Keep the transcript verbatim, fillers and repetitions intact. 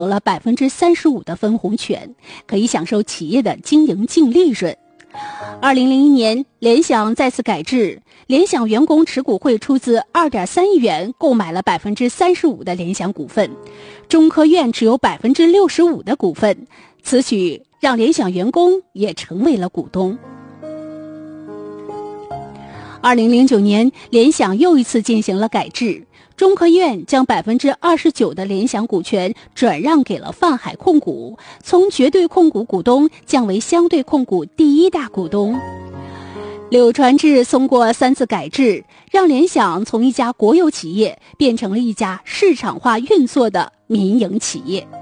有了百分之三十五的分红权，可以享受企业的经营净利润。二零零一年，联想再次改制，联想员工持股会出资二点三亿元购买了百分之三十五的联想股份，中科院持有百分之六十五的股份，此举让联想员工也成为了股东。二零零九年，联想又一次进行了改制，中科院将百分之二十九的联想股权转让给了泛海控股，从绝对控股股东降为相对控股第一大股东。柳传志通过三次改制，让联想从一家国有企业变成了一家市场化运作的民营企业。